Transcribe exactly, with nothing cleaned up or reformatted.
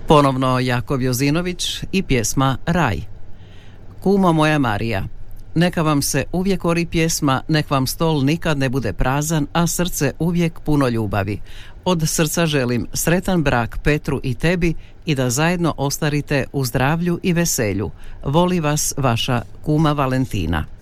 Ponovno Jakov Jozinović i pjesma Raj. Kumo moja Marija, neka vam se uvijek ori pjesma, nek vam stol nikad ne bude prazan, a srce uvijek puno ljubavi. Od srca želim sretan brak Petru i tebi i da zajedno ostarite u zdravlju i veselju. Voli vas vaša kuma Valentina.